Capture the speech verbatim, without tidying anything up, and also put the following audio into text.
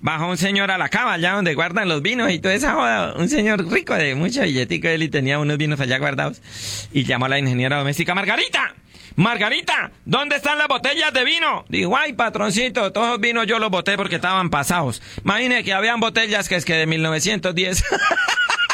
bajó un señor a la cava, allá donde guardan los vinos y toda esa joda. Un señor rico de mucho billetico, él y tenía unos vinos allá guardados. Y llamó a la ingeniera doméstica, Margarita, Margarita, ¿dónde están las botellas de vino? Dijo, ay, patroncito, todos los vinos yo los boté porque estaban pasados. Imagine que habían botellas que es que de mil novecientos diez.